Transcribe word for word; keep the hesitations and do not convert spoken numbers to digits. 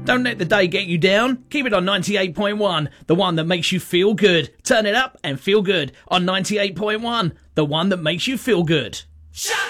Don't let the day get you down. Keep it on ninety-eight point one, the one that makes you feel good. Turn it up and feel good on ninety-eight point one, the one that makes you feel good. Shut